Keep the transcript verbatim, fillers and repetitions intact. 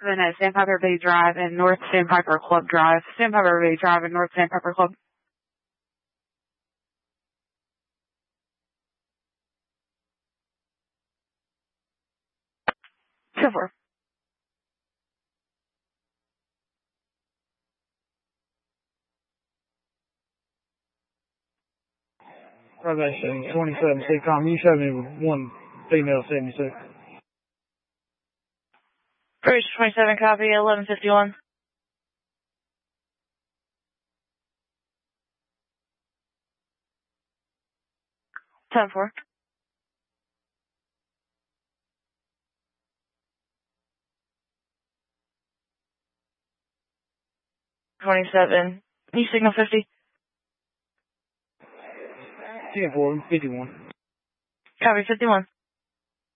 Then at Sandpiper Bay Drive and North Sandpiper Club Drive. Sandpiper Bay Drive and North Sandpiper Club. ten four. Roger, twenty-seven, C COM. You showed me one female seventy-six. Bridge twenty-seven, copy, eleven fifty-one. ten four. twenty-seven. E signal fifty. ten four, fifty-one. Copy, fifty-one.